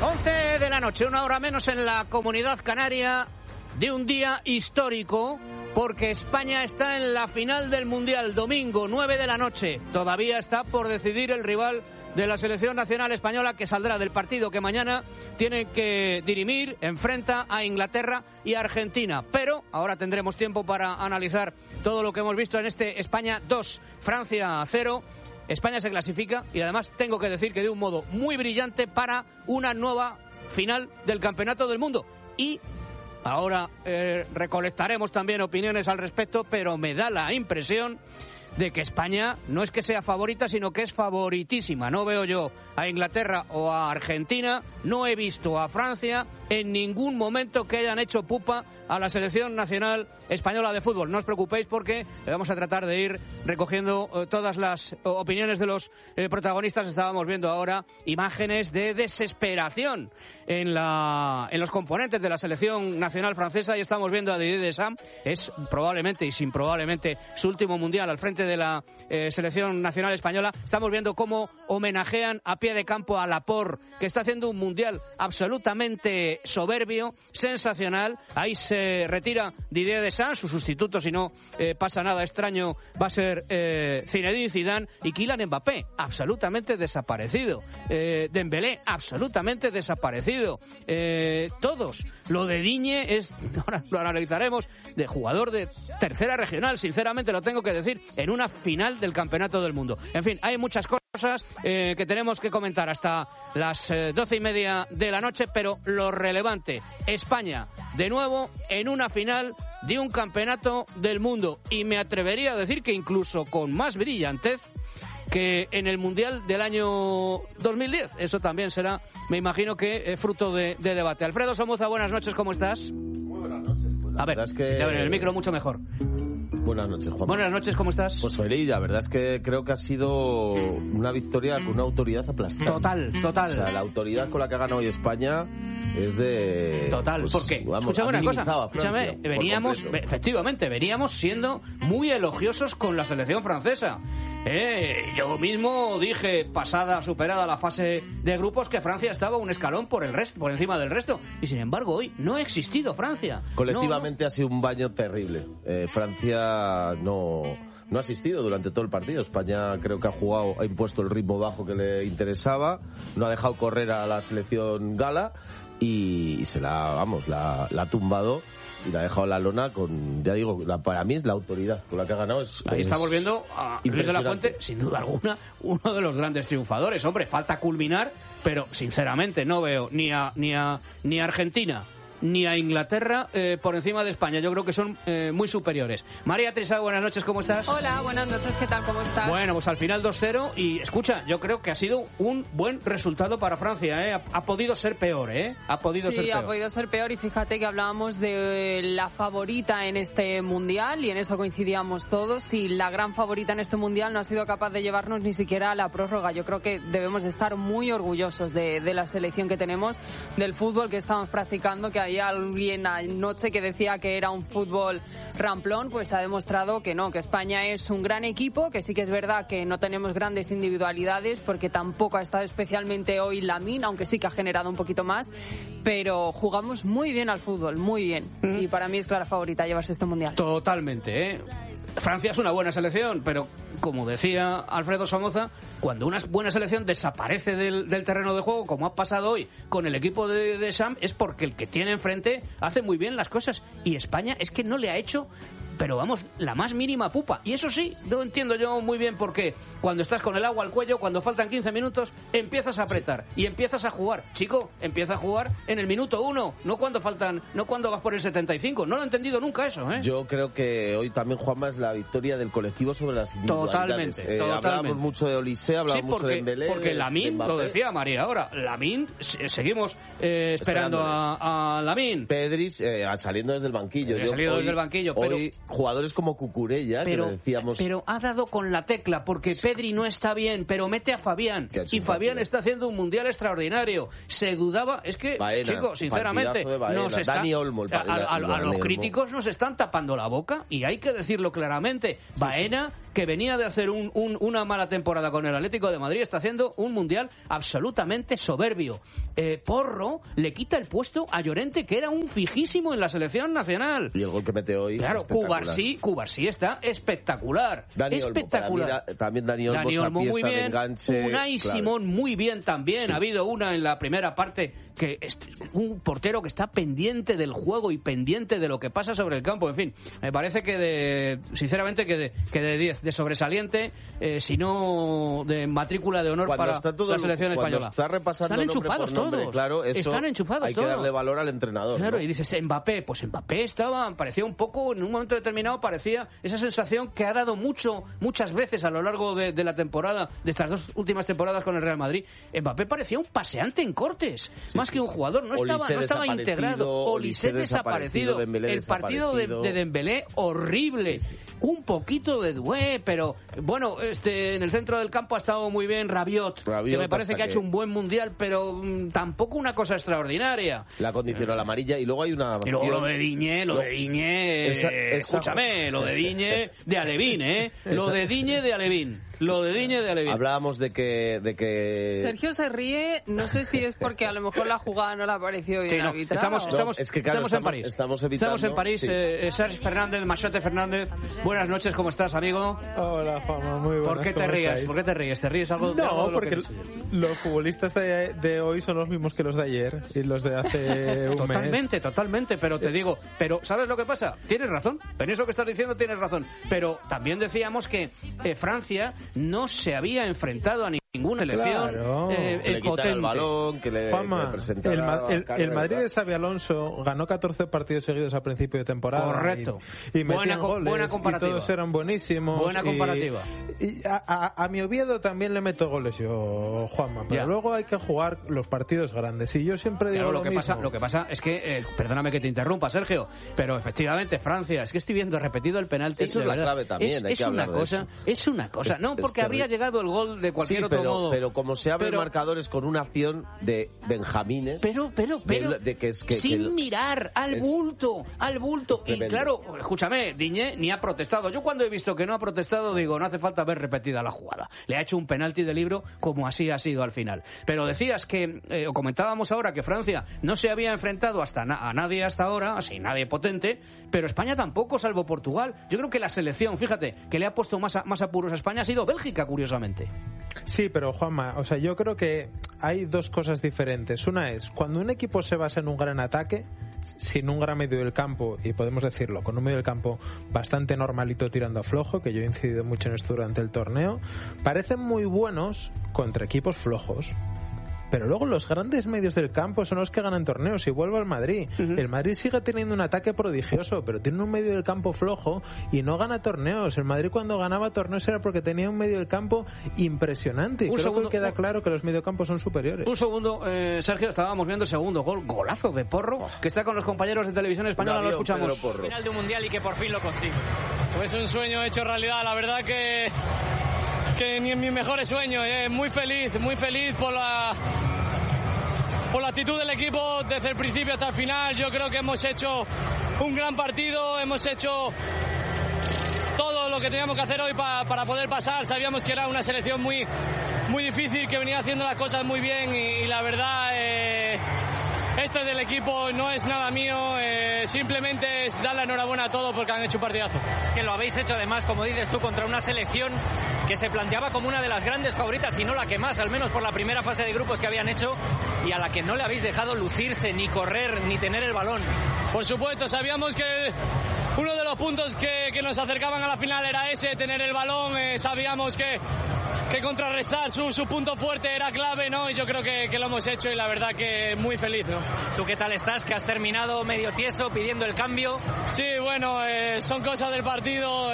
11 de la noche, una hora menos en la Comunidad Canaria, de un día histórico, porque España está en la final del Mundial, domingo, 9 de la noche. Todavía está por decidir el rival de la selección nacional española, que saldrá del partido que mañana tiene que dirimir, enfrenta a Inglaterra y a Argentina. Pero ahora tendremos tiempo para analizar todo lo que hemos visto en este España 2, Francia 0. España se clasifica y además tengo que decir que de un modo muy brillante para una nueva final del Campeonato del Mundo. Y ahora recolectaremos también opiniones al respecto, pero me da la impresión de que España no es que sea favorita, sino que es favoritísima. No veo yo a Inglaterra o a Argentina, no he visto a Francia en ningún momento que hayan hecho pupa a la selección nacional española de fútbol. No os preocupéis, porque vamos a tratar de ir recogiendo todas las opiniones de los protagonistas. Estábamos viendo ahora imágenes de desesperación en los componentes de la selección nacional francesa, y estamos viendo a Didier Deschamps. Es probablemente, y sin probablemente, su último mundial al frente de la selección nacional española. Estamos viendo cómo homenajean a pie de campo a Laporte, que está haciendo un mundial absolutamente soberbio, sensacional. Ahí se retira Didier Deschamps, su sustituto, si no pasa nada extraño, va a ser Zinedine Zidane. Y Kylian Mbappé, absolutamente desaparecido. Dembélé, absolutamente desaparecido. Todos. Lo de Digne es, ahora lo analizaremos, de jugador de tercera regional, sinceramente lo tengo que decir, en una final del Campeonato del Mundo. En fin, hay muchas cosas que tenemos que comentar hasta las 12:30 de la noche, pero lo relevante, España de nuevo en una final de un Campeonato del Mundo, y me atrevería a decir que incluso con más brillantez que en el Mundial del año 2010. Eso también será, me imagino, que fruto de debate. Alfredo Somoza, buenas noches, ¿cómo estás? Muy buenas noches. Pues a ver, es que... si te abren el micro mucho mejor. Buenas noches, Juan. Buenas noches, ¿cómo estás? Pues feliz, la verdad es que creo que ha sido una victoria con una autoridad aplastante. Total. O sea, la autoridad con la que ha ganado hoy España es de... Total, pues, porque, vamos, escúchame una cosa, Francia, veníamos siendo muy elogiosos con la selección francesa. Yo mismo dije, superada la fase de grupos, que Francia estaba un escalón por encima del resto, y sin embargo hoy no ha existido Francia. Colectivamente ha sido un baño terrible. Francia no ha asistido durante todo el partido. España creo que ha impuesto el ritmo bajo que le interesaba, no ha dejado correr a la selección gala y se la ha tumbado y la ha dejado en la lona con, ya digo, para mí es la autoridad con la que ha ganado. Ahí estamos viendo a Luis de la Fuente, sin duda alguna, uno de los grandes triunfadores. Hombre, falta culminar, pero sinceramente no veo ni a Argentina ni a Inglaterra por encima de España. Yo creo que son muy superiores. María Teresa, buenas noches, ¿cómo estás? Hola, buenas noches, ¿qué tal? ¿Cómo estás? Bueno, pues al final 2-0 y escucha, yo creo que ha sido un buen resultado para Francia, Ha podido ser peor, Ha podido ser peor y fíjate que hablábamos de la favorita en este Mundial y en eso coincidíamos todos, y la gran favorita en este Mundial no ha sido capaz de llevarnos ni siquiera a la prórroga. Yo creo que debemos estar muy orgullosos de la selección que tenemos, del fútbol que estamos practicando, que había alguien anoche que decía que era un fútbol ramplón. Pues ha demostrado que no, que España es un gran equipo, que sí que es verdad que no tenemos grandes individualidades, porque tampoco ha estado especialmente hoy Lamine, aunque sí que ha generado un poquito más, pero jugamos muy bien al fútbol, muy bien, y para mí es clara favorita llevarse este Mundial. Totalmente, Francia es una buena selección, pero como decía Alfredo Somoza, cuando una buena selección desaparece del terreno de juego, como ha pasado hoy con el equipo de Deschamps, es porque el que tiene enfrente hace muy bien las cosas, y España es que no le ha hecho, pero vamos, la más mínima pupa. Y eso sí, no entiendo yo muy bien por qué cuando estás con el agua al cuello, cuando faltan 15 minutos, empiezas a apretar y empiezas a jugar. Chico, empieza a jugar en el minuto 1, no cuando vas por el 75. No lo he entendido nunca eso, Yo creo que hoy también, Juanma, es la victoria del colectivo sobre las individualidades. Totalmente. Hablábamos mucho de Olise, hablábamos mucho de Dembélé. Porque Lamine, lo decía María ahora, Lamine, seguimos esperando a Lamine. Pedri saliendo desde el banquillo. Desde el banquillo, pero hoy, jugadores como Cucurella, que decíamos... Pero ha dado con la tecla, porque Pedri no está bien, pero mete a Fabián, y Fabián está haciendo un mundial extraordinario. Se dudaba, es que, chicos, sinceramente, Dani Olmo, a los críticos nos están tapando la boca, y hay que decirlo claramente. Baena que venía de hacer una mala temporada con el Atlético de Madrid, está haciendo un mundial absolutamente soberbio. Porro le quita el puesto a Llorente, que era un fijísimo en la selección nacional. Y el gol que mete hoy. Claro, Cubarsí está espectacular. Dani espectacular. Olmo, también Dani Olmo muy bien. Enganche, Unai Simón muy bien también. Sí. Ha habido una en la primera parte que es un portero que está pendiente del juego y pendiente de lo que pasa sobre el campo. En fin, me parece que sinceramente que de 10, de sobresaliente, si no de matrícula de honor para la selección española. Está repasando están enchufados nombre, todos. Claro, eso están enchufados hay todos. que darle valor al entrenador. Claro, ¿no? y dices, Mbappé parecía un poco, en un momento determinado parecía esa sensación que ha dado muchas veces a lo largo de la temporada, de estas 2 últimas temporadas con el Real Madrid. Mbappé parecía un paseante en cortes, más que un jugador, no estaba integrado. Olise desaparecido. El partido de Dembélé horrible. Sí. Un poquito de Doué, pero bueno, en el centro del campo ha estado muy bien Rabiot, que me parece que ha hecho un buen mundial, pero tampoco una cosa extraordinaria. La condicionó la amarilla y luego hay una... Y luego lo de Diñé, escúchame, lo de Diñé de Alevín, Lo de Diñé de Alevín. Hablábamos de que... Sergio se ríe, no sé si es porque a lo mejor la jugada no le ha parecido bien arbitrada. Estamos en París. Estamos en París. Sí. Sergio Fernández, Machote Fernández. Buenas noches, ¿cómo estás, amigo? Hola, Juanma, muy buenas. ¿Por qué te ríes? ¿Por qué te ríes? ¿Te ríes algo? No, porque los futbolistas de hoy son los mismos que los de ayer y los de hace un mes. Totalmente, pero te digo, ¿sabes lo que pasa? Tienes razón, en eso que estás diciendo tienes razón, pero también decíamos que Francia no se había enfrentado a ninguna selección le quitan el balón, que le presentara el Madrid de Xabi Alonso ganó 14 partidos seguidos a principio de temporada. Correcto. Y metían goles, buena comparativa. Y todos eran buenísimos. Buena comparativa. Y a mi Oviedo también le meto goles yo, Juanma, pero luego hay que jugar los partidos grandes. Y yo siempre digo lo que pasa es que, perdóname que te interrumpa, Sergio, pero efectivamente Francia, es que estoy viendo repetido el penalti. Eso es la clave también, es una cosa, no porque habría llegado el gol de cualquier otro modo. Pero como se abren marcadores con una acción de benjamines, sin mirar al bulto. Y claro, escúchame, Diñé ni ha protestado. Yo cuando he visto que no ha protestado digo, no hace falta ver repetida la jugada. Le ha hecho un penalti de libro como así ha sido al final. Pero decías que, o comentábamos ahora, que Francia no se había enfrentado a nadie hasta ahora, así nadie potente, pero España tampoco, salvo Portugal. Yo creo que la selección, fíjate, que le ha puesto más apuros a España ha sido Bélgica, curiosamente. Sí, pero Juanma, o sea, yo creo que hay 2 cosas diferentes. Una es, cuando un equipo se basa en un gran ataque, sin un gran medio del campo, y podemos decirlo, con un medio del campo bastante normalito tirando a flojo, que yo he incidido mucho en esto durante el torneo, parecen muy buenos contra equipos flojos. Pero luego los grandes medios del campo son los que ganan torneos. Y vuelvo al Madrid. Uh-huh. El Madrid sigue teniendo un ataque prodigioso, pero tiene un medio del campo flojo y no gana torneos. El Madrid cuando ganaba torneos era porque tenía un medio del campo impresionante. Y creo que queda claro que los mediocampos son superiores. Un segundo, Sergio, estábamos viendo el segundo golazo de Porro, que está con los compañeros de Televisión Española, lo escuchamos. Final de un mundial y que por fin lo consigue. Pues un sueño hecho realidad, la verdad que ni en mis mejores sueños. Muy feliz por la actitud del equipo desde el principio hasta el final. Yo creo que hemos hecho un gran partido, hemos hecho todo lo que teníamos que hacer hoy para poder pasar. Sabíamos que era una selección muy difícil, que venía haciendo las cosas muy bien y la verdad esto es del equipo, no es nada mío, simplemente es dar la enhorabuena a todos porque han hecho un partidazo. Que lo habéis hecho además, como dices tú, contra una selección que se planteaba como una de las grandes favoritas, y no la que más, al menos por la primera fase de grupos que habían hecho, y a la que no le habéis dejado lucirse, ni correr, ni tener el balón. Por supuesto, sabíamos que uno de los puntos que nos acercaban a la final era ese, tener el balón, sabíamos que contrarrestar su punto fuerte era clave, ¿no? Y yo creo que lo hemos hecho y la verdad que muy feliz, ¿no? ¿Tú qué tal estás? ¿Que has terminado medio tieso pidiendo el cambio? Sí, bueno, son cosas del partido.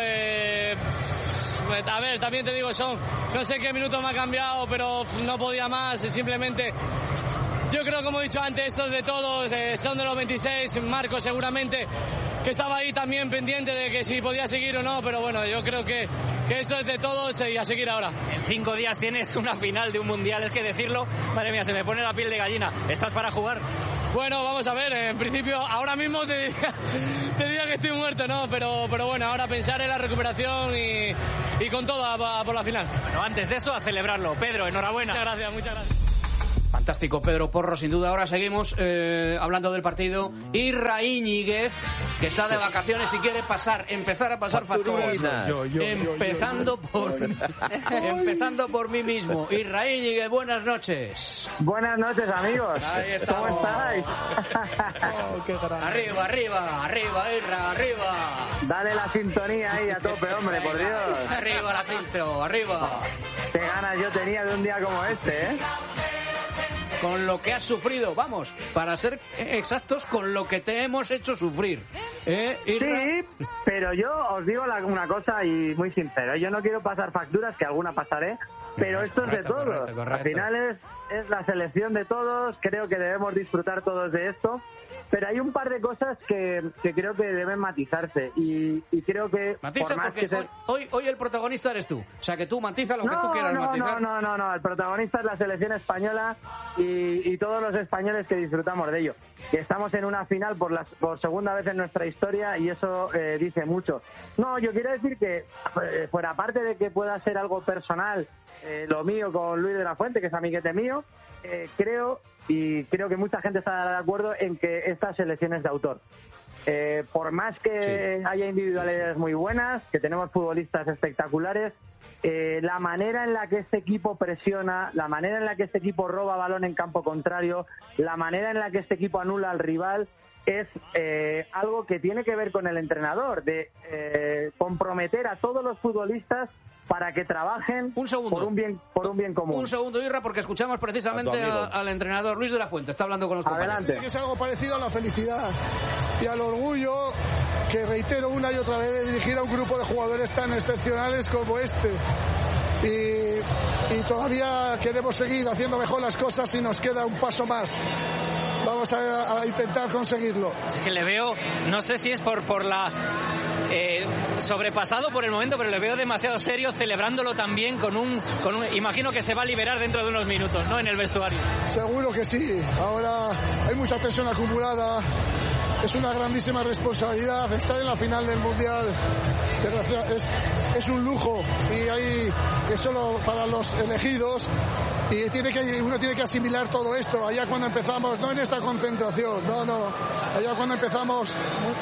A ver, también te digo, no sé qué minuto me ha cambiado, pero no podía más, simplemente... Yo creo, como he dicho antes, esto es de todos, son de los 26, Marco seguramente, que estaba ahí también pendiente de que si podía seguir o no, pero bueno, yo creo que esto es de todos y a seguir ahora. En 5 días tienes una final de un mundial, es que decirlo, madre mía, se me pone la piel de gallina. ¿Estás para jugar? Bueno, vamos a ver, en principio ahora mismo te diría que estoy muerto, ¿no? Pero bueno, ahora pensar en la recuperación y con todo por la final. Bueno, antes de eso, a celebrarlo. Pedro, enhorabuena. Muchas gracias. Fantástico, Pedro Porro, sin duda. Ahora seguimos hablando del partido. Irra Íñiguez, que está de vacaciones y quiere empezar a pasar facturas. Empezando por mí mismo. Irra Íñiguez, buenas noches. Buenas noches, amigos. Ahí estamos. ¿Cómo estáis? Arriba, Irra, arriba. Dale la sintonía ahí a tope, hombre, por Dios. Arriba la cinto, arriba. Qué ganas yo tenía de un día como este, ¿eh? Con lo que has sufrido, vamos, para ser exactos, con lo que te hemos hecho sufrir. Irra? Sí, pero yo os digo una cosa y muy sincero, yo no quiero pasar facturas, que alguna pasaré, pero esto es de todos. Correcto. Al final es la selección de todos, creo que debemos disfrutar todos de esto, pero hay un par de cosas que creo que deben matizarse y creo que... Matiza, por más porque que hoy el protagonista eres tú, o sea que tú matiza lo que tú quieras matizar. No, el protagonista es la selección española y todos los españoles que disfrutamos de ello. Y estamos en una final por segunda vez en nuestra historia y eso dice mucho. No, yo quiero decir que, fuera parte de que pueda ser algo personal, lo mío con Luis de la Fuente, que es amiguete mío, creo que mucha gente estará de acuerdo en que esta selección es de autor. Por más que haya individualidades muy buenas, que tenemos futbolistas espectaculares, la manera en la que este equipo presiona, la manera en la que este equipo roba balón en campo contrario, la manera en la que este equipo anula al rival, es algo que tiene que ver con el entrenador, de comprometer a todos los futbolistas para que trabajen por un bien común. Un segundo, Irra, porque escuchamos precisamente al entrenador Luis de la Fuente. Está hablando con los compañeros. Adelante. Que es algo parecido a la felicidad y al orgullo que reitero una y otra vez de dirigir a un grupo de jugadores tan excepcionales como este. Y todavía queremos seguir haciendo mejor las cosas y nos queda un paso más. Vamos a intentar conseguirlo. Así que le veo, no sé si es por la... sobrepasado por el momento, pero le veo demasiado serio, celebrándolo también con un... Imagino que se va a liberar dentro de unos minutos, ¿no?, en el vestuario. Seguro que sí. Ahora hay mucha tensión acumulada. Es una grandísima responsabilidad estar en la final del Mundial. Es un lujo y es solo para los elegidos. Y uno tiene que asimilar todo esto. Allá cuando empezamos, no en esta concentración, no. Allá cuando empezamos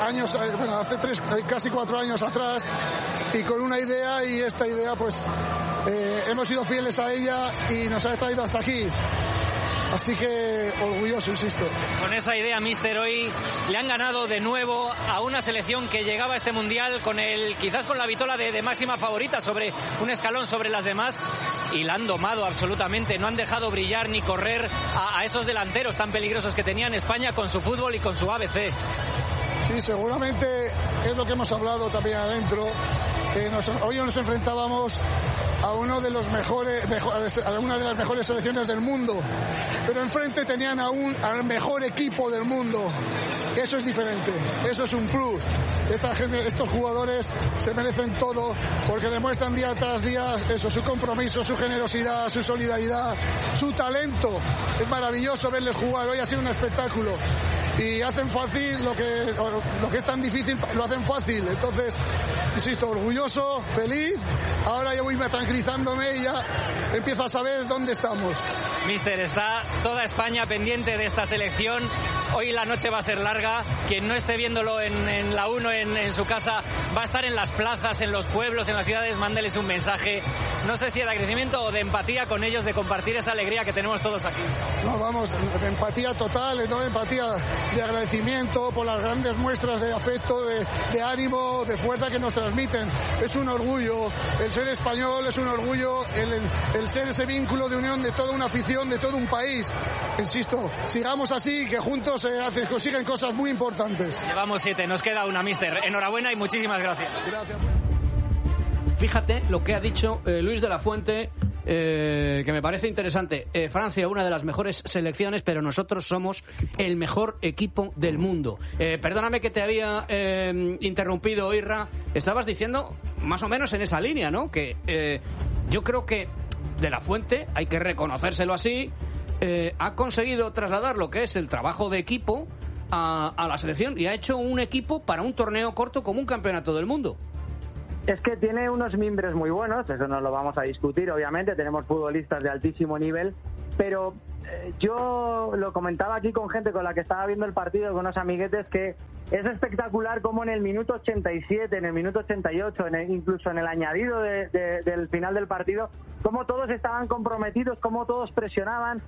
hace casi 4 años atrás, y con una idea, y esta idea pues hemos sido fieles a ella y nos ha traído hasta aquí. Así que orgulloso, insisto. Con esa idea, míster, hoy le han ganado de nuevo a una selección que llegaba a este Mundial quizás con la vitola de máxima favorita, sobre un escalón sobre las demás, y la han domado absolutamente. No han dejado brillar ni correr a esos delanteros tan peligrosos que tenía en España con su fútbol y con su ABC. Sí, seguramente es lo que hemos hablado también adentro. Hoy nos enfrentábamos a una de las mejores selecciones del mundo, pero enfrente tenían al mejor equipo del mundo. Eso es diferente, eso es un plus. Estos jugadores se merecen todo porque demuestran día tras día eso, su compromiso, su generosidad, su solidaridad, su talento. Es maravilloso verles jugar. Hoy ha sido un espectáculo y hacen fácil lo que es tan difícil, lo hacen fácil. Entonces, insisto, orgulloso, feliz. Ahora ya voy tranquilizándome y ya empiezo a saber dónde estamos. Mister, está toda España pendiente de esta selección. Hoy la noche va a ser larga. Quien no esté viéndolo en la 1 en su casa va a estar en las plazas, en los pueblos, en las ciudades. Mándeles un mensaje, no sé si de agradecimiento o de empatía con ellos, de compartir esa alegría que tenemos todos aquí. No, vamos, de empatía total, no de empatía, de agradecimiento por las grandes muestras de afecto, de ánimo, de fuerza que nos transmiten. Es un orgullo el ser español, es un orgullo el ser ese vínculo de unión de toda una afición, de todo un país. Insisto, sigamos así, que juntos se consiguen cosas muy importantes. Llevamos 7, nos queda una, mister. Enhorabuena y muchísimas gracias. Gracias. Fíjate lo que ha dicho Luis de la Fuente, que me parece interesante. Francia, una de las mejores selecciones, pero nosotros somos el mejor equipo del mundo. Perdóname que te había interrumpido, Irra. Estabas diciendo más o menos en esa línea, ¿no? Que yo creo que de la Fuente, hay que reconocérselo así, ha conseguido trasladar lo que es el trabajo de equipo a la selección y ha hecho un equipo para un torneo corto como un campeonato del mundo. Es que tiene unos mimbres muy buenos, eso no lo vamos a discutir, obviamente, tenemos futbolistas de altísimo nivel, pero yo lo comentaba aquí con gente con la que estaba viendo el partido, con unos amiguetes, que es espectacular como en el minuto 87, en el minuto 88, incluso en el añadido del final del partido, cómo todos estaban comprometidos, cómo todos presionaban.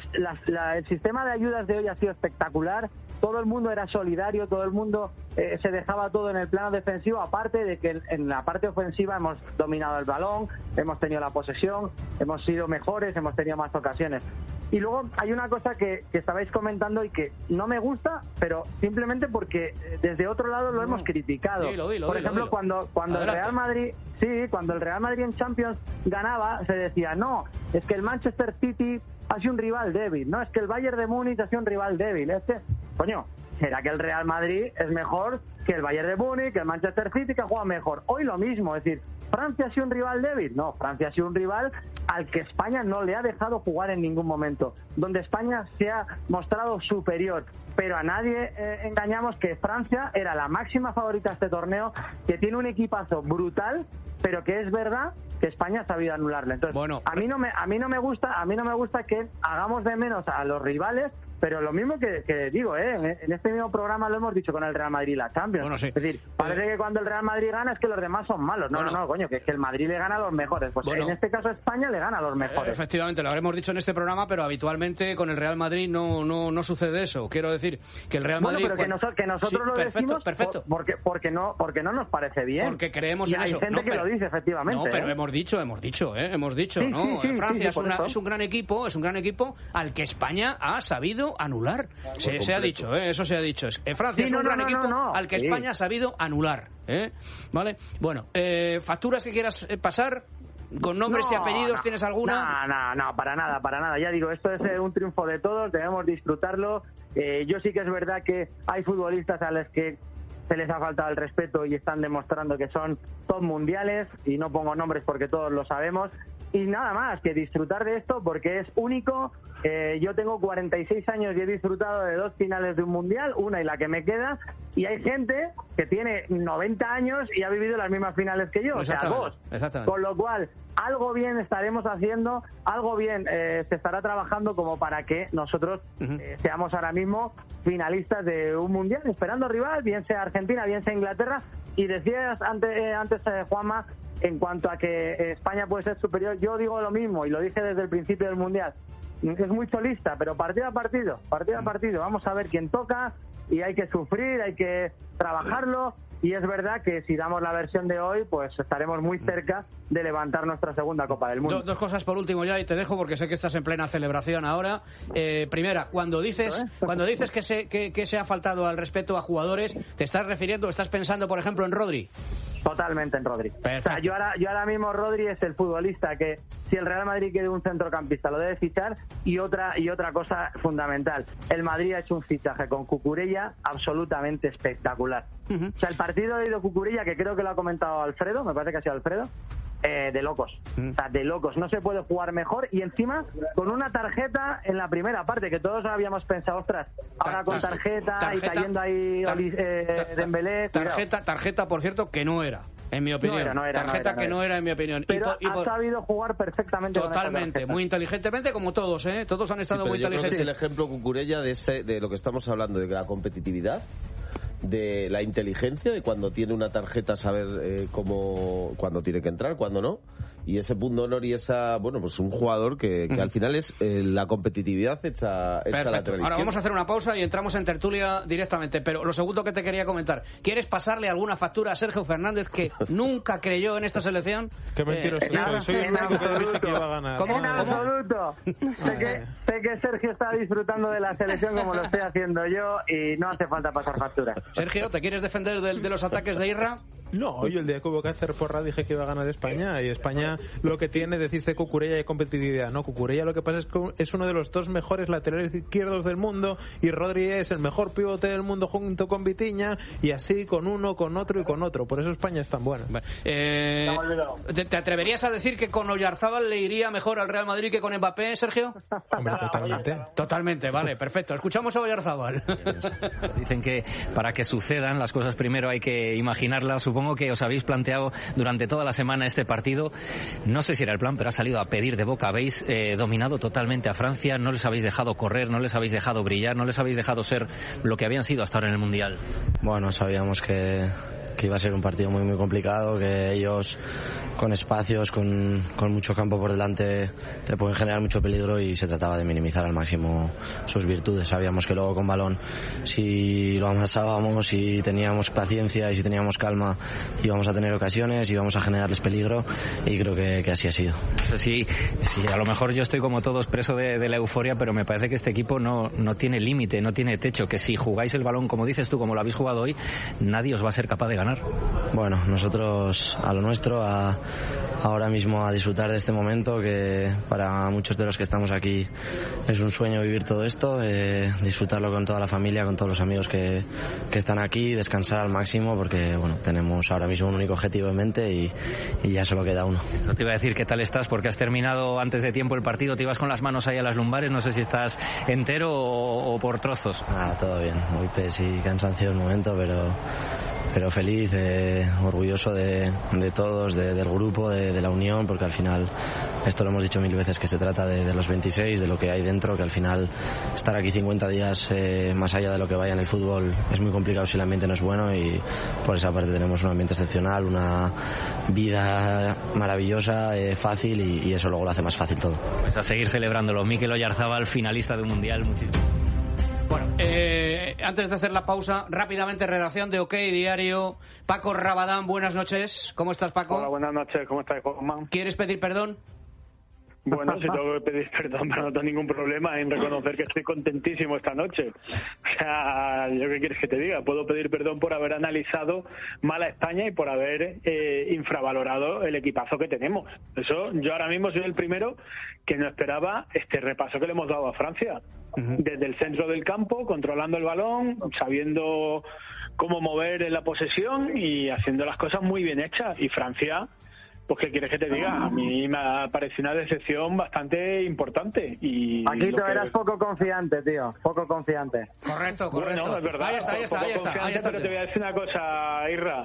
El sistema de ayudas de hoy ha sido espectacular, todo el mundo era solidario, todo el mundo se dejaba todo en el plano defensivo, aparte de que en la parte ofensiva hemos dominado el balón, hemos tenido la posesión, hemos sido mejores, hemos tenido más ocasiones. Y luego hay una cosa que estabais comentando y que no me gusta, pero simplemente porque desde otro lado lo hemos criticado. Por ejemplo, cuando el Real Madrid, cuando el Real Madrid en Champions ganaba, se decía, no, es que el Manchester City ha sido un rival débil, no, es que el Bayern de Múnich ha sido un rival débil. Coño, ¿será que el Real Madrid es mejor que el Bayern de Múnich, que el Manchester City, que juega mejor? Hoy lo mismo, es decir, ¿Francia ha sido un rival débil? No, Francia ha sido un rival al que España no le ha dejado jugar en ningún momento, donde España se ha mostrado superior, pero a nadie engañamos que Francia era la máxima favorita de este torneo, que tiene un equipazo brutal, pero que es verdad que España ha sabido anularle. Entonces, bueno, a mí no me gusta que hagamos de menos a los rivales, pero lo mismo que digo, en este mismo programa lo hemos dicho con el Real Madrid y la Champions. Bueno, sí. Es decir, parece que cuando el Real Madrid gana es que los demás son malos. No, coño, que es que el Madrid le gana a los mejores. Pues en este caso España le gana a los mejores. Efectivamente, lo habremos dicho en este programa, pero habitualmente con el Real Madrid no sucede eso. Quiero decir que el Real Madrid... Bueno, pero que nosotros lo decimos porque no nos parece bien. Porque creemos en eso. Y hay gente que lo dice, efectivamente. No, pero hemos dicho, sí, ¿no? Sí, Francia es un gran equipo al que España ha sabido anular. Se ha dicho, eso se ha dicho. Francia es un gran equipo al que España ha sabido anular. ¿Vale? Bueno, ¿facturas que quieras pasar? ¿Con nombres y apellidos tienes alguna? No, para nada. Ya digo, esto es un triunfo de todos, debemos disfrutarlo. Yo sí que es verdad que hay futbolistas a los que se les ha faltado el respeto y están demostrando que son top mundiales, y no pongo nombres porque todos lo sabemos. Y nada más que disfrutar de esto porque es único. Yo tengo 46 años y he disfrutado de 2 finales de un mundial, una y la que me queda, y hay gente que tiene 90 años y ha vivido las mismas finales que yo, o sea, 2. Con lo cual, algo bien estaremos haciendo, algo bien se estará trabajando como para que nosotros seamos ahora mismo finalistas de un mundial, esperando rival, bien sea Argentina, bien sea Inglaterra. Y decías antes Juanma, en cuanto a que España puede ser superior, yo digo lo mismo y lo dije desde el principio del mundial. Es muy cholista, pero partido a partido, vamos a ver quién toca, y hay que sufrir, hay que trabajarlo. Y es verdad que si damos la versión de hoy, pues estaremos muy cerca de levantar nuestra segunda Copa del Mundo. Dos cosas por último ya, y te dejo porque sé que estás en plena celebración ahora. Primera, cuando dices que se ha faltado al respeto a jugadores, ¿te estás refiriendo, estás pensando, por ejemplo, en Rodri? Totalmente en Rodri. O sea, yo ahora mismo Rodri es el futbolista que, si el Real Madrid quiere un centrocampista, lo debe fichar. Y otra cosa fundamental, el Madrid ha hecho un fichaje con Cucurella absolutamente espectacular. O sea, el partido de Ido Cucurella, que creo que lo ha comentado Alfredo, me parece que ha sido Alfredo, de locos. O sea, de locos. No se puede jugar mejor, y encima con una tarjeta en la primera parte, que todos habíamos pensado, ostras, ahora con tarjeta y cayendo ahí Dembélé. Tarjeta, por cierto, que no era, en mi opinión. No era, en mi opinión. Pero ha sabido jugar perfectamente. Totalmente, muy inteligentemente, como todos, Todos han estado muy inteligentes. Yo creo que es el ejemplo Cucurella de lo que estamos hablando, de la competitividad, de la inteligencia, de cuando tiene una tarjeta saber cuándo tiene que entrar, cuándo no, y ese punto honor y esa, pues un jugador que al final es la competitividad hecha lateral. Ahora vamos a hacer una pausa y entramos en tertulia directamente, pero lo segundo que te quería comentar, ¿quieres pasarle alguna factura a Sergio Fernández, que nunca creyó en esta selección? Qué mentiroso soy el único que dije que iba a ganar. En absoluto. Sé que Sergio está disfrutando de la selección como lo estoy haciendo yo, y no hace falta pasar factura. Sergio, ¿te quieres defender de los ataques de Irra? No, hoy el día que hubo que hacer porra dije que iba a ganar España, y España lo que tiene, deciste Cucurella y competitividad, no, Cucurella lo que pasa es que es uno de los 2 mejores laterales izquierdos del mundo, y Rodri es el mejor pivote del mundo junto con Vitinha, y así con uno, con otro y con otro, por eso España es tan buena. ¿Te atreverías a decir que con Oyarzábal le iría mejor al Real Madrid que con Mbappé, Sergio? Hombre, Totalmente, vale, perfecto. Escuchamos a Oyarzábal. Dicen que para que sucedan las cosas primero hay que imaginarlas. Supongo que os habéis planteado durante toda la semana este partido. No sé si era el plan, pero ha salido a pedir de boca. Habéis dominado totalmente a Francia, no les habéis dejado correr, no les habéis dejado brillar, no les habéis dejado ser lo que habían sido hasta ahora en el Mundial. Bueno, sabíamos que iba a ser un partido muy complicado, que ellos con espacios, con mucho campo por delante te pueden generar mucho peligro, y se trataba de minimizar al máximo sus virtudes. Sabíamos que luego con balón, si lo amasábamos, si teníamos paciencia y si teníamos calma, íbamos a tener ocasiones, íbamos a generarles peligro, y creo que así ha sido. No sé si a lo mejor yo estoy como todos preso de la euforia, pero me parece que este equipo no tiene límite, no tiene techo, que si jugáis el balón como dices tú, como lo habéis jugado hoy, nadie os va a ser capaz de ganar. Bueno, nosotros a lo nuestro, ahora mismo a disfrutar de este momento, que para muchos de los que estamos aquí es un sueño vivir todo esto, disfrutarlo con toda la familia, con todos los amigos que están aquí, descansar al máximo, porque bueno, tenemos ahora mismo un único objetivo en mente y ya solo queda uno. Eso te iba a decir, ¿qué tal estás? Porque has terminado antes de tiempo el partido, te ibas con las manos ahí a las lumbares, no sé si estás entero o por trozos. Todo bien, muy pes y cansancio el momento, pero feliz, orgulloso de todos, del grupo, de la unión, porque al final, esto lo hemos dicho 1000 veces, que se trata de los 26, de lo que hay dentro, que al final estar aquí 50 días más allá de lo que vaya en el fútbol es muy complicado si el ambiente no es bueno, y por esa parte tenemos un ambiente excepcional, una vida maravillosa, fácil, y eso luego lo hace más fácil todo. Pues a seguir celebrándolo. Mikel Oyarzábal, finalista de un Mundial, muchísimo. Bueno, antes de hacer la pausa, rápidamente, redacción de OK Diario. Paco Rabadán, buenas noches. ¿Cómo estás, Paco? Hola, buenas noches. ¿Cómo estás, Juanma? ¿Quieres pedir perdón? Bueno, si tengo que pedir perdón, pero no tengo ningún problema en reconocer que estoy contentísimo esta noche. O sea, ¿yo qué quieres que te diga? Puedo pedir perdón por haber analizado mal a España y por haber infravalorado el equipazo que tenemos. Eso, yo ahora mismo soy el primero que no esperaba este repaso que le hemos dado a Francia. Desde el centro del campo, controlando el balón, sabiendo cómo mover la posesión y haciendo las cosas muy bien hechas. Y Francia, pues ¿qué quieres que te diga? A mí me ha parecido una decepción bastante importante. Y aquí tú eras poco confiante, tío. Poco confiante. Correcto. Bueno, es verdad. Ahí está. Pero te voy a decir una cosa, Irra.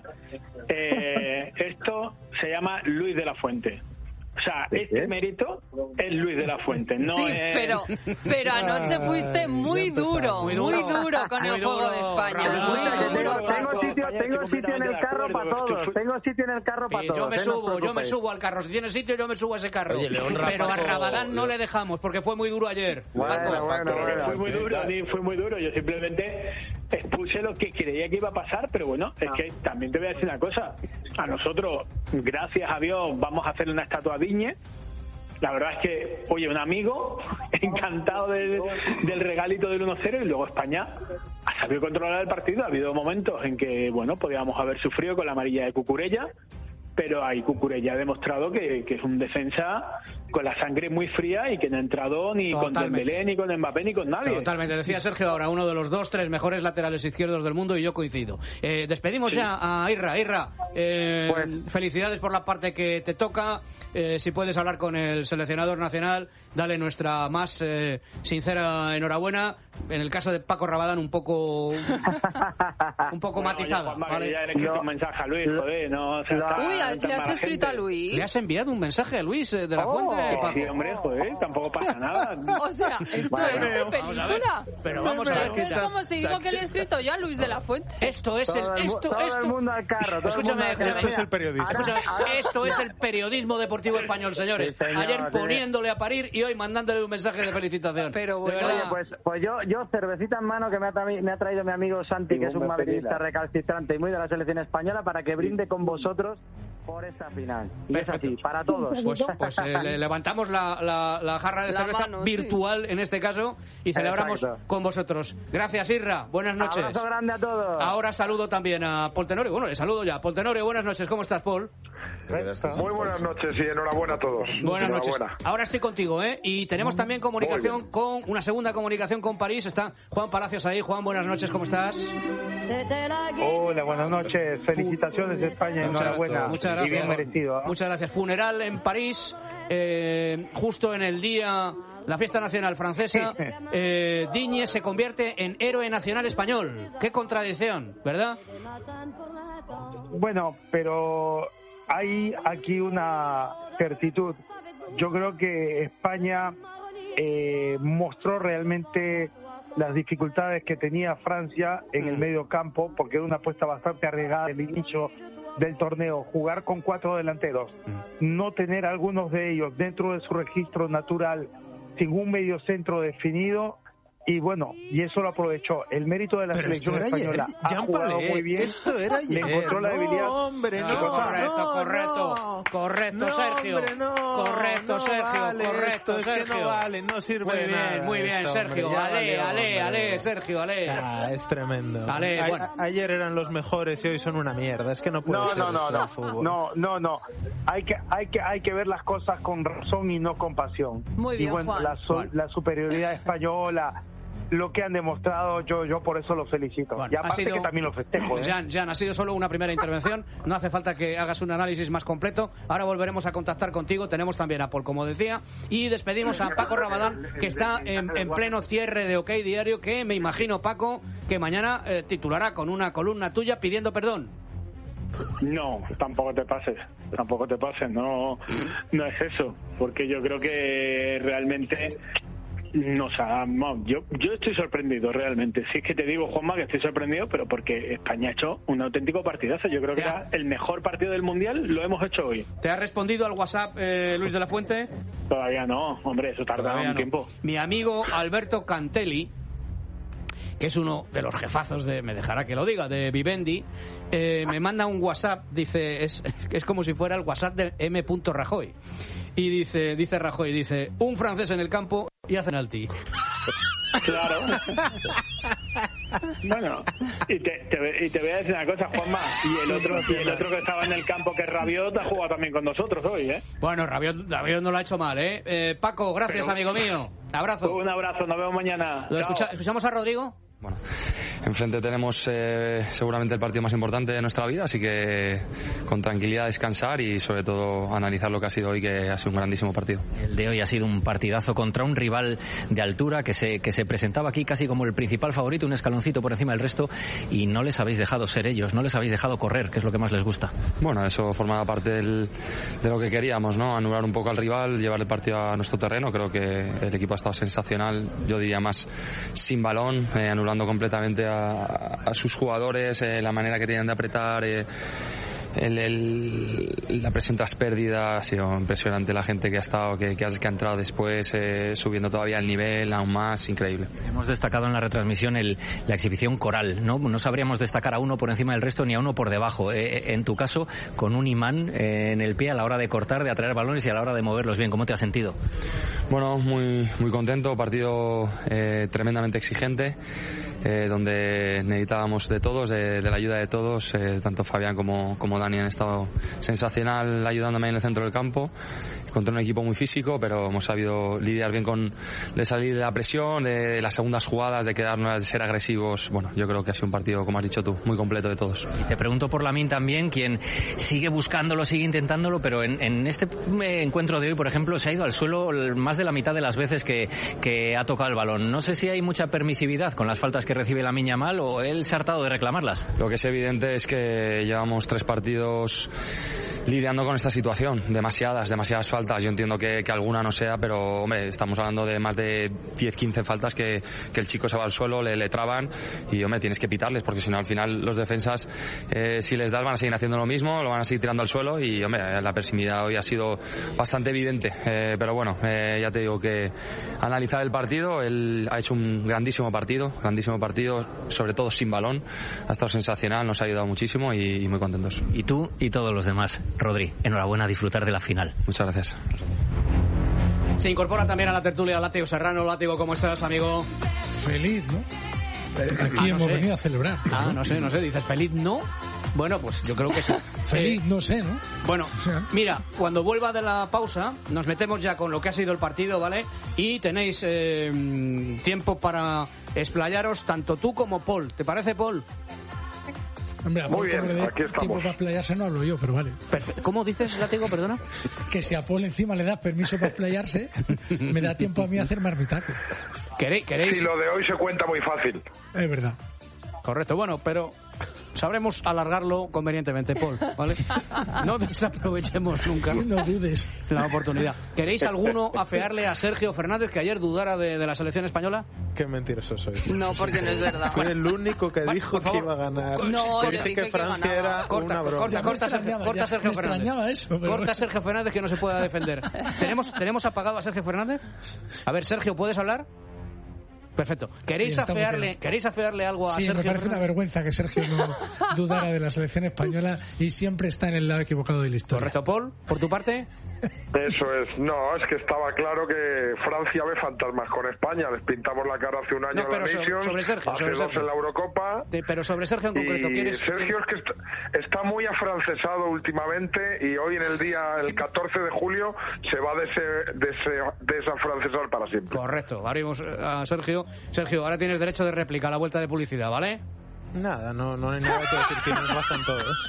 Esto se llama Luis de la Fuente. O sea, este mérito es Luis de la Fuente, no sí, es... pero anoche fuiste muy duro con el juego de España. Tengo sitio en el carro para todos. Tengo sitio en el carro para todos. Yo me subo al carro. Si tienes sitio, yo me subo a ese carro. Oye, pero a Rabadán no le dejamos, porque fue muy duro ayer. Bueno. Fue muy duro. Yo simplemente expuse lo que creía que iba a pasar, pero bueno, es que también te voy a decir una cosa. A nosotros, gracias a Dios, vamos a hacer una estatua Viñe. La verdad es que, oye, un amigo encantado del regalito del 1-0, y luego España ha sabido controlar el partido. Ha habido momentos en que, bueno, podíamos haber sufrido con la amarilla de Cucurella, pero ahí Cucurella ha demostrado que es un defensa con la sangre muy fría y que no ha entrado ni con Dembélé, ni con Mbappé, ni con nadie. Totalmente. Decía Sergio ahora, uno de los 2-3 mejores laterales izquierdos del mundo, y yo coincido. Despedimos ya a Irra. Pues felicidades por la parte que te toca. Si puedes hablar con el seleccionador nacional, dale nuestra más sincera enhorabuena. En el caso de Paco Rabadán, un poco matizada. ¿Vale? Ya le he escrito un mensaje a Luis, joder, no se está... Uy, ¿le has escrito a Luis? ¿Le has enviado un mensaje a Luis de la Fuente, Paco? Sí, hombre, joder, tampoco pasa nada. O sea, esto es de película. Pero vamos a ver qué es como si digo que le he escrito yo a Luis de la Fuente. Esto es todo el mundo al carro. Escúchame, esto es el periodismo. Esto es el periodismo deportivo español, señores. Sí, señor, ayer poniéndole a parir y hoy mandándole un mensaje de felicitación. Pero bueno, oye, pues yo cervecita en mano que me ha traído mi amigo Santi, que es un madridista recalcitrante y muy de la selección española, para que brinde con vosotros por esta final. Y es así, para todos. Pues le levantamos la jarra de cerveza virtual, en este caso, y celebramos con vosotros. Gracias, Isra. Buenas noches. Abrazo grande a todos. Ahora saludo también a Paul Tenorio. Bueno, le saludo ya. Paul Tenorio, buenas noches. ¿Cómo estás, Paul? Muy buenas noches y enhorabuena a todos. Buenas noches. Ahora estoy contigo, ¿eh? Y tenemos también comunicación con una segunda comunicación con París. Está Juan Palacios ahí. Juan, buenas noches. ¿Cómo estás? Hola, buenas noches. Felicitaciones, España. Enhorabuena. Muchas gracias. Y bien merecido. Muchas gracias. Funeral en París, justo en el día, la fiesta nacional francesa. Digne se convierte en héroe nacional español. Qué contradicción, ¿verdad? Bueno, pero hay aquí una certitud. Yo creo que España mostró realmente las dificultades que tenía Francia en el medio campo, porque era una apuesta bastante arriesgada del inicio del torneo, jugar con 4 delanteros, no tener algunos de ellos dentro de su registro natural sin un medio centro definido. Y bueno, y eso lo aprovechó. El mérito de la selección española ha jugado muy bien. Esto era le encontró la debilidad. Correcto, Sergio. Correcto, Sergio. Es que no vale, no sirve muy de nada. Muy bien, Sergio. Ale, Sergio, ale. Es tremendo. Bueno. Ayer eran los mejores y hoy son una mierda. Es que no puede ser esto el fútbol. No. Hay que ver las cosas con razón y no con pasión. Muy bien, y bueno, Juan. la superioridad española, lo que han demostrado, yo por eso los felicito. Bueno, y aparte que también los festejo. Jan, ha sido solo una primera intervención. No hace falta que hagas un análisis más completo. Ahora volveremos a contactar contigo. Tenemos también a Paul, como decía. Y despedimos a Paco Rabadán, que está en pleno cierre de OK Diario, que me imagino, Paco, que mañana titulará con una columna tuya pidiendo perdón. No, tampoco te pases, no es eso, porque yo creo que realmente yo estoy sorprendido realmente. Si es que te digo, Juanma, que estoy sorprendido, pero porque España ha hecho un auténtico partidazo. Yo creo que era el mejor partido del Mundial, lo hemos hecho hoy. ¿Te ha respondido al WhatsApp Luis de la Fuente? Todavía no, hombre, eso tarda un tiempo. Mi amigo Alberto Cantelli, que es uno de los jefazos me dejará que lo diga, de Vivendi, me manda un WhatsApp, dice, es como si fuera el WhatsApp de M. Rajoy. Y dice Rajoy, un francés en el campo y hace penalti. Claro. Bueno, y te voy a decir una cosa, Juanma, y el otro que estaba en el campo, que es Rabiot, ha jugado también con nosotros hoy, ¿eh? Bueno, Rabiot no lo ha hecho mal, ¿eh? Paco, gracias, amigo mío. Abrazo. Un abrazo, nos vemos mañana. ¿Escuchamos a Rodrigo? Bueno, enfrente tenemos seguramente el partido más importante de nuestra vida, así que con tranquilidad descansar y sobre todo analizar lo que ha sido hoy, que ha sido un grandísimo partido. El de hoy ha sido un partidazo contra un rival de altura que se presentaba aquí casi como el principal favorito, un escaloncito por encima del resto, y no les habéis dejado ser ellos, no les habéis dejado correr, que es lo que más les gusta. Bueno, eso formaba parte de lo que queríamos, ¿no? Anular un poco al rival, llevar el partido a nuestro terreno. Creo que el equipo ha estado sensacional, yo diría más sin balón, anulando completamente a sus jugadores, la manera que tienen de apretar, la presión tras pérdida. Ha sido impresionante la gente que ha estado, que ha entrado después, subiendo todavía el nivel aún más, increíble. Hemos destacado en la retransmisión la exhibición coral, no sabríamos destacar a uno por encima del resto ni a uno por debajo, en tu caso con un imán en el pie a la hora de cortar, de atraer balones y a la hora de moverlos bien. ¿Cómo te has sentido? Bueno, muy, muy contento, partido tremendamente exigente, donde necesitábamos de todos, de la ayuda de todos, tanto Fabián como Dani han estado sensacional ayudándome en el centro del campo, contra un equipo muy físico, pero hemos sabido lidiar bien de salir de la presión, de las segundas jugadas, de quedarnos, de ser agresivos. Bueno, yo creo que ha sido un partido, como has dicho tú, muy completo de todos. Y te pregunto por Lamine también, quien sigue buscándolo, sigue intentándolo, pero en este encuentro de hoy, por ejemplo, se ha ido al suelo más de la mitad de las veces que ha tocado el balón. No sé si hay mucha permisividad con las faltas que recibe Lamine Yamal, o él se ha hartado de reclamarlas. Lo que es evidente es que llevamos 3 partidos lidiando con esta situación, demasiadas faltas. Yo entiendo que alguna no sea, pero hombre, estamos hablando de más de 10-15 faltas que el chico se va al suelo, le traban, y hombre, tienes que pitarles, porque si no al final los defensas, si les das, van a seguir haciendo lo mismo, lo van a seguir tirando al suelo, y hombre, la permisividad hoy ha sido bastante evidente, pero bueno, ya te digo que analizar el partido, él ha hecho un grandísimo partido, sobre todo sin balón, ha estado sensacional, nos ha ayudado muchísimo y muy contentos. Y tú y todos los demás, Rodri, enhorabuena, a disfrutar de la final. Muchas gracias. Se incorpora también a la tertulia Látigo Serrano. Látigo, ¿cómo estás, amigo? Feliz, ¿no? Aquí hemos venido a celebrar. No sé, dices feliz, ¿no? Bueno, pues yo creo que sí. Feliz, no sé, ¿no? Bueno, mira, cuando vuelva de la pausa, nos metemos ya con lo que ha sido el partido, ¿vale? Y tenéis tiempo para explayaros tanto tú como Paul. ¿Te parece, Paul? Hombre, muy bien, aquí estamos. Tiempo para explayarse no hablo yo, pero vale. ¿Cómo dices, Látigo, perdona? Que si a Paul encima le das permiso para explayarse, me da tiempo a mí a hacer más mi taco. ¿Queréis? Sí, lo de hoy se cuenta muy fácil. Es verdad. Correcto, bueno, pero sabremos alargarlo convenientemente, Paul, ¿vale? No desaprovechemos nunca. No dudes. La oportunidad. ¿Queréis alguno afearle a Sergio Fernández, que ayer dudara de la selección española? Qué mentiroso soy. No, porque no es verdad. Fue el único que dijo que iba a ganar. No, que dije que Francia era una broma. Corta Sergio Fernández. Corta Sergio Fernández, que no se pueda defender. ¿Tenemos apagado a Sergio Fernández? A ver, Sergio, ¿puedes hablar? Perfecto. ¿Queréis afearle algo a Sergio? Sí, me parece una vergüenza que Sergio no dudara de la selección española y siempre está en el lado equivocado de la historia. Correcto, Paul, por tu parte. Eso es. No, es que estaba claro que Francia ve fantasmas con España. Les pintamos la cara hace un año en la Nations, sobre Sergio, hace dos en la Eurocopa. Pero sobre Sergio en concreto, ¿quieres? Sergio es que está muy afrancesado últimamente y hoy en el 14 de julio, se va a desafrancesar para siempre. Correcto. Abrimos a Sergio. Sergio, ahora tienes derecho de réplica a la vuelta de publicidad, ¿vale? Nada, no hay nada que decir, tienes razón todos.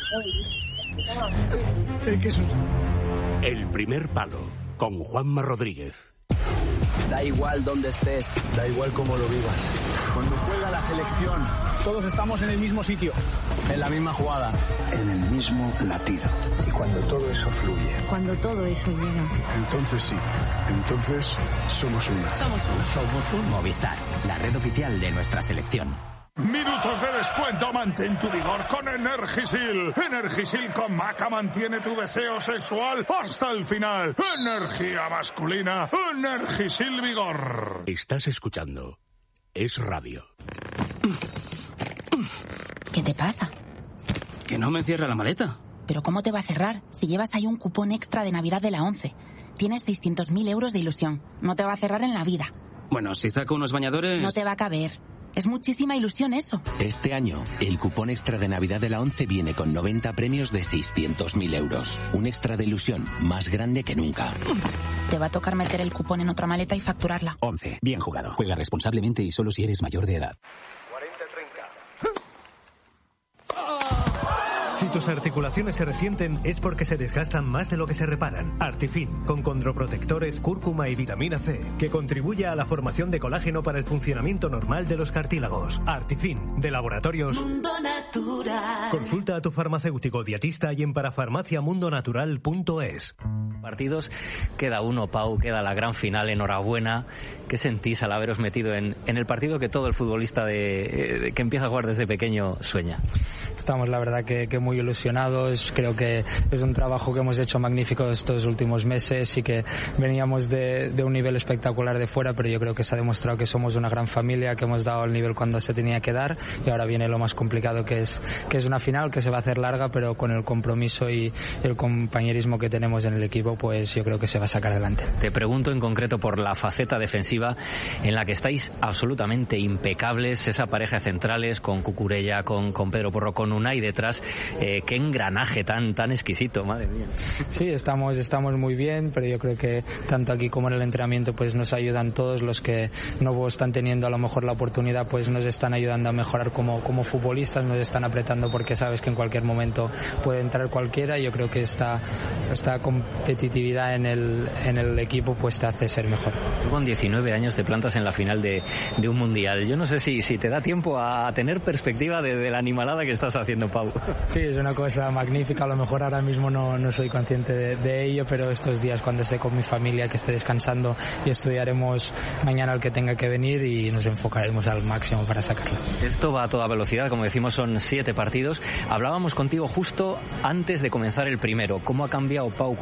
El primer palo, con Juanma Rodríguez. Da igual dónde estés, da igual cómo lo vivas. Cuando juega la selección, todos estamos en el mismo sitio, en la misma jugada, en el mismo latido. Y cuando todo eso fluye, cuando todo eso llega, entonces sí, entonces somos una. Somos un Movistar, la red oficial de nuestra selección. Minutos de descuento, mantén tu vigor con Energisil. Energisil con Maca mantiene tu deseo sexual hasta el final. Energía masculina, Energisil Vigor. Estás escuchando Es Radio. ¿Qué te pasa? Que no me cierra la maleta. ¿Pero cómo te va a cerrar si llevas ahí un cupón extra de Navidad de la 11? Tienes 600.000 euros de ilusión. No te va a cerrar en la vida. Bueno, si saco unos bañadores... No te va a caber. Es muchísima ilusión eso. Este año, el cupón extra de Navidad de la 11 viene con 90 premios de 600.000 euros. Un extra de ilusión más grande que nunca. Te va a tocar meter el cupón en otra maleta y facturarla. 11. Bien jugado. Juega responsablemente y solo si eres mayor de edad. 40-30. Si tus articulaciones se resienten es porque se desgastan más de lo que se reparan. Artifin, con condroprotectores, cúrcuma y vitamina C, que contribuye a la formación de colágeno para el funcionamiento normal de los cartílagos. Artifin, de Laboratorios Mundo Natural. Consulta a tu farmacéutico dietista y en parafarmaciamundonatural.es. Partidos, queda uno, Pau, queda la gran final, enhorabuena. ¿Qué sentís al haberos metido en el partido que todo el futbolista que empieza a jugar desde pequeño sueña? Estamos, la verdad, que muy ilusionados. Creo que es un trabajo que hemos hecho magnífico estos últimos meses y que veníamos de un nivel espectacular de fuera, pero yo creo que se ha demostrado que somos una gran familia, que hemos dado el nivel cuando se tenía que dar y ahora viene lo más complicado, que es una final que se va a hacer larga, pero con el compromiso y el compañerismo que tenemos en el equipo, pues yo creo que se va a sacar adelante. Te pregunto en concreto por la faceta defensiva en la que estáis absolutamente impecables, esa pareja de centrales con Cucurella, con Pedro Porro, con Unai detrás. Qué engranaje tan exquisito, madre mía. Sí, estamos muy bien, pero yo creo que tanto aquí como en el entrenamiento pues nos ayudan todos los que no están teniendo a lo mejor la oportunidad, pues nos están ayudando a mejorar como futbolistas, nos están apretando porque sabes que en cualquier momento puede entrar cualquiera y yo creo que esta competitividad en el equipo pues te hace ser mejor. Tú con 19 años te plantas en la final de un mundial. Yo no sé si te da tiempo a tener perspectiva de la animalada que estás haciendo, Pau. Sí, es una cosa magnífica. A lo mejor ahora mismo no soy consciente de ello, pero estos días cuando esté con mi familia, que esté descansando, y estudiaremos mañana el que tenga que venir y nos enfocaremos al máximo para sacarlo. Esto va a toda velocidad, como decimos, son 7 partidos. Hablábamos contigo justo antes de comenzar el primero. ¿Cómo ha cambiado Pau Cubarsí?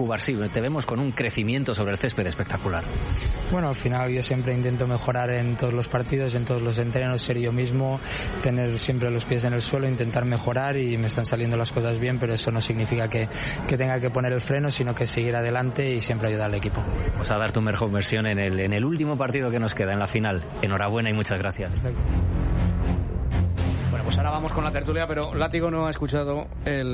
te vemos con un crecimiento sobre el césped espectacular. Bueno, al final yo siempre intento mejorar en todos los partidos, en todos los entrenos, ser yo mismo, tener siempre los pies en el suelo, intentar mejorar, y me están saliendo las cosas bien, pero eso no significa que tenga que poner el freno, sino que seguir adelante y siempre ayudar al equipo. Vamos a dar tu mejor versión en el último partido que nos queda, en la final. Enhorabuena y muchas gracias. Bueno, pues ahora vamos con la tertulia, pero Látigo no ha escuchado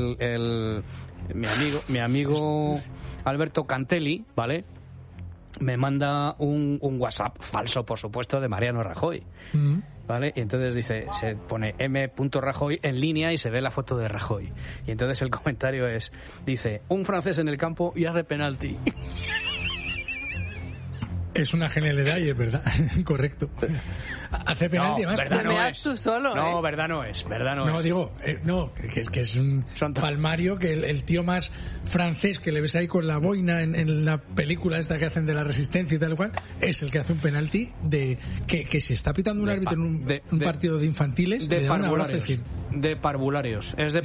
mi amigo Alberto Cantelli, ¿vale? Me manda un WhatsApp falso, por supuesto, de Mariano Rajoy, ¿vale? Y entonces se pone M. Rajoy en línea y se ve la foto de Rajoy. Y entonces el comentario dice, un francés en el campo y hace penalti. Es una genialidad y es verdad, correcto. Hace penalti no, más. Verdad no es. Tú solo, no, verdad no es. No, digo, que es un palmario, que el tío más francés que le ves ahí con la boina en la película esta que hacen de la Resistencia y tal cual, es el que hace un penalti que se está pitando un árbitro en un partido de infantiles, de le da un abrazo, de parvularios. Es de